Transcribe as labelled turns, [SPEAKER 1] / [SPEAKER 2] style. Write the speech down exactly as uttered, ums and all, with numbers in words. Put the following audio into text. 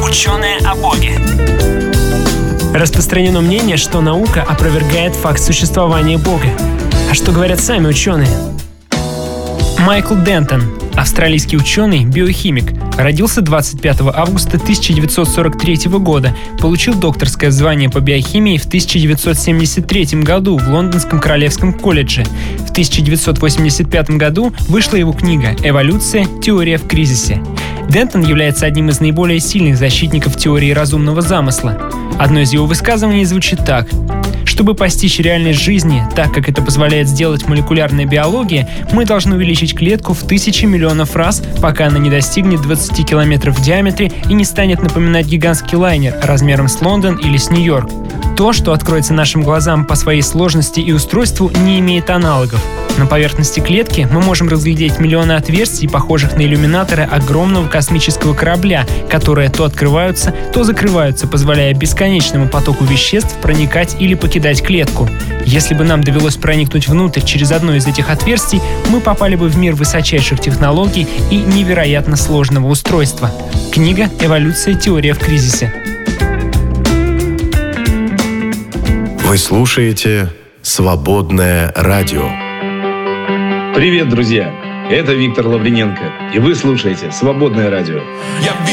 [SPEAKER 1] Ученые о Боге. Распространено мнение, что наука опровергает факт существования Бога. А что говорят сами ученые? Майкл Дентон, австралийский ученый, биохимик, родился двадцать пятого августа тысяча девятьсот сорок третьего года, получил докторское звание по биохимии в тысяча девятьсот семьдесят третьем году в Лондонском Королевском колледже. В тысяча девятьсот восемьдесят пятом году вышла его книга «Эволюция. Теория в кризисе». Дентон является одним из наиболее сильных защитников теории разумного замысла. Одно из его высказываний звучит так: «Чтобы постичь реальность жизни, так как это позволяет сделать молекулярная биология, мы должны увеличить клетку в тысячи миллионов раз, пока она не достигнет двадцати километров в диаметре и не станет напоминать гигантский лайнер размером с Лондон или с Нью-Йорк. То, что откроется нашим глазам по своей сложности и устройству, не имеет аналогов. На поверхности клетки мы можем разглядеть миллионы отверстий, похожих на иллюминаторы огромного космического корабля, которые то открываются, то закрываются, позволяя бесконечному потоку веществ проникать или покидать клетку. Если бы нам довелось проникнуть внутрь через одно из этих отверстий, мы попали бы в мир высочайших технологий и невероятно сложного устройства». Книга «Эволюция. Теория в кризисе».
[SPEAKER 2] Вы слушаете «Свободное радио».
[SPEAKER 3] Привет, друзья! Это Виктор Лавриненко, и вы слушаете «Свободное радио».